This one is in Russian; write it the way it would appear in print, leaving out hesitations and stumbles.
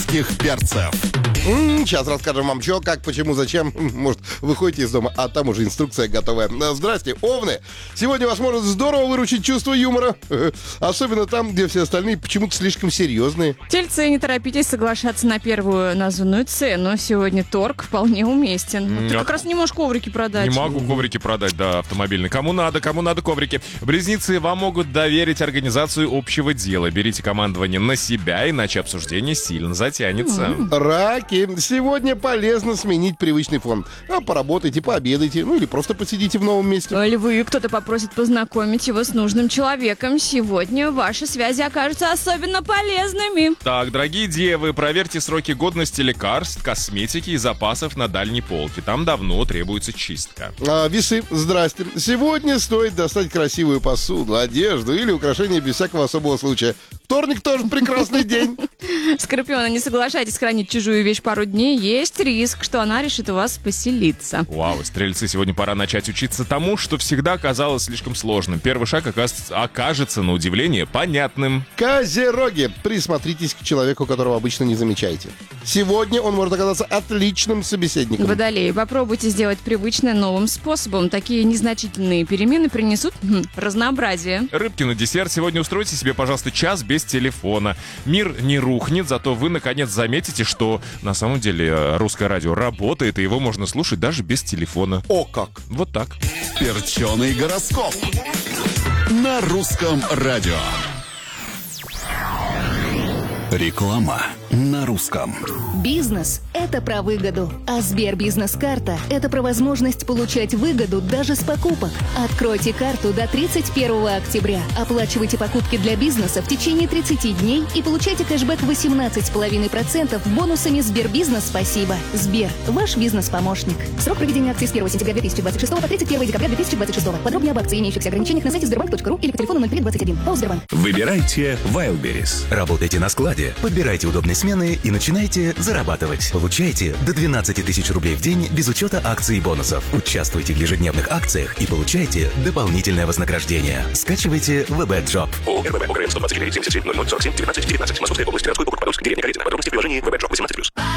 русских перцев. Сейчас расскажем вам, что, как, почему, зачем. Может, выходите из дома, а там уже инструкция готовая. Здрасте, овны. Сегодня вас может здорово выручить чувство юмора. Особенно там, где все остальные почему-то слишком серьезные. Тельцы, не торопитесь соглашаться на первую названную цену. Сегодня торг вполне уместен. Ты как раз не можешь коврики продать. Не могу коврики продать, да, автомобильные. Кому надо коврики. Близнецы, вам могут доверить организацию общего дела. Берите командование на себя, иначе обсуждение сильно затянется. Раки. Сегодня полезно сменить привычный фон. Поработайте, пообедайте, или просто посидите в новом месте. Львы, кто-то попросит познакомить его с нужным человеком. Сегодня ваши связи окажутся особенно полезными. Так, дорогие девы, проверьте сроки годности лекарств, косметики и запасов на дальней полке. Там давно требуется чистка. Весы, здрасте. Сегодня стоит достать красивую посуду, одежду или украшения без всякого особого случая. Вторник тоже прекрасный день. Скорпионы, не соглашайтесь хранить чужую вещь пару дней. Есть риск, что она решит у вас поселиться. Вау, стрельцы, сегодня пора начать учиться тому, что всегда казалось слишком сложным. Первый шаг окажется, на удивление, понятным. Козероги, присмотритесь к человеку, которого обычно не замечаете. Сегодня он может оказаться отличным собеседником. Водолеи, попробуйте сделать привычное новым способом. Такие незначительные перемены принесут разнообразие. Рыбки, на десерт сегодня устройте себе, пожалуйста, час без телефона. Мир не рухнет, зато вы, наконец, заметите, что на самом деле русское радио работает, и его можно слушать даже без телефона. О как! Вот так. Перченый гороскоп на русском радио. Реклама на русском. Бизнес – это про выгоду, а Сбербизнес-карта – это про возможность получать выгоду даже с покупок. Откройте карту до 31 октября, оплачивайте покупки для бизнеса в течение 30 дней и получайте кэшбэк 18,5% бонусами Сбербизнес «Спасибо». Сбер – ваш бизнес-помощник. Срок проведения акции с 1 сентября 2026 по 31 декабря 2026. Подробнее об акции и имеющихся ограничениях на сайте sberbank.ru или по телефону 0321. ПАО «Сбербанк». Выбирайте Wildberries. Работайте на складе, подбирайте удобные смены и начинайте зарабатывать. Получайте до 12 тысяч рублей в день без учета акций и бонусов. Участвуйте в ежедневных акциях и получайте дополнительное вознаграждение. Скачивайте WebEdJob. ООО РББ ОКРМ 124 77 00 47 19 19. Московская область. Городской округ Подольск. Деревня Калитина. Подробности в приложении WebEdJob 18+.